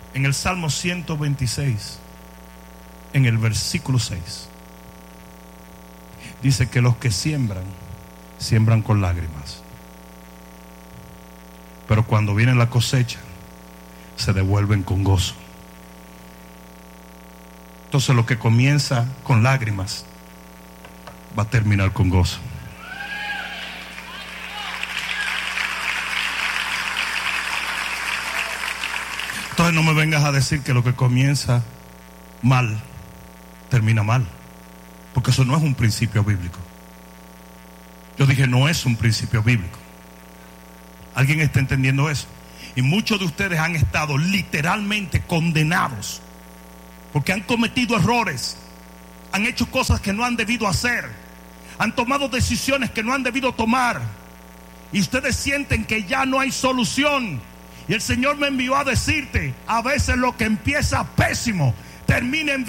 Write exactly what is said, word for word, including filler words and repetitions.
En el Salmo ciento veintiséis, en el versículo seis, dice que los que siembran, siembran con lágrimas, pero cuando viene la cosecha, se devuelven con gozo. Entonces lo que comienza con lágrimas va a terminar con gozo. Entonces no me vengas a decir que lo que comienza mal termina mal, porque eso no es un principio bíblico. Yo dije, no es un principio bíblico. ¿Alguien está entendiendo eso? Y muchos de ustedes han estado literalmente condenados porque han cometido errores, han hecho cosas que no han debido hacer, han tomado decisiones que no han debido tomar, y ustedes sienten que ya no hay solución. Y el Señor me envió a decirte, a veces lo que empieza pésimo termina en